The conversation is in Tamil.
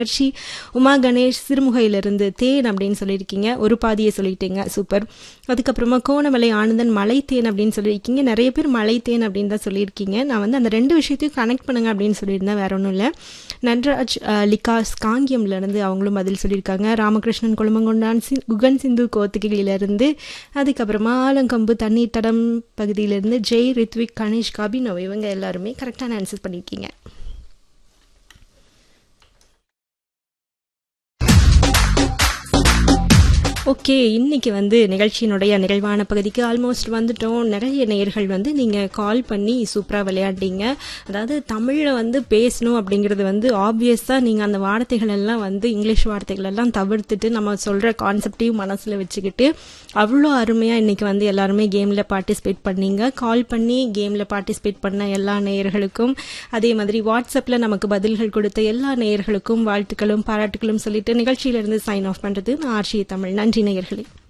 நிகழ்ச்சி. உமா கணேஷ் சிறுமுகையிலிருந்து தேன் அப்படின்னு சொல்லியிருக்கீங்க, ஒரு பாதியை சொல்லிட்டீங்க, சூப்பர். அதுக்கப்புறமா கோணமலை ஆனந்தன் மலை தேன் அப்படின்னு சொல்லியிருக்கீங்க. நிறைய பேர் மலை தேன் அப்படின்னு தான் சொல்லியிருக்கீங்க. நான் வந்து அந்த ரெண்டு விஷயத்தையும் கனெக்ட் பண்ணுங்க அப்படின்னு சொல்லியிருந்தேன், வேற ஒன்றும் இல்லை. நன்ராஜ் லிகாஸ் காங்கியம்லேருந்து அவங்களும் பதில் சொல்லியிருக்காங்க. ராமகிருஷ்ணன் கொழுமங்கொண்டான் குகன் சிந்து கோத்தகிரியிலேருந்து, அதுக்கப்புறமா ஆலங்கம்பு தண்ணீர் தடம் பகுதியிலேருந்து ஜெய் ரித்விக் கணேஷ் கபினவ், இவங்க எல்லாருமே கரெக்டான ஆன்சர் பண்ணியிருக்கீங்க. ஓகே, இன்னைக்கு வந்து நிகழ்ச்சியினுடைய நிறைவான பகுதிக்கு ஆல்மோஸ்ட் வந்துட்டோம். நிறைய நேயர்கள் வந்து நீங்கள் கால் பண்ணி சூப்பராக விளையாண்டீங்க. அதாவது தமிழில் வந்து பேசணும் அப்படிங்கிறது வந்து ஆப்வியஸாக நீங்கள் அந்த வார்த்தைகள் எல்லாம் வந்து இங்கிலீஷ் வார்த்தைகள் எல்லாம் தவிர்த்துட்டு நம்ம சொல்கிற கான்செப்டையும் மனசில் வச்சுக்கிட்டு அவ்வளோ அருமையாக இன்றைக்கி வந்து எல்லாருமே கேமில் பார்ட்டிசிபேட் பண்ணீங்க. கால் பண்ணி கேமில் பார்ட்டிசிபேட் பண்ண எல்லா நேயர்களுக்கும், அதே மாதிரி வாட்ஸ்அப்பில் நமக்கு பதில்கள் கொடுத்த எல்லா நேயர்களுக்கும் வாழ்த்துக்களும் பாராட்டுகளும் சொல்லிட்டு நிகழ்ச்சியிலிருந்து சைன் ஆஃப் பண்ணுறது நான் ஆர்ஷி தமிழ். நன்றி நேயர்களே.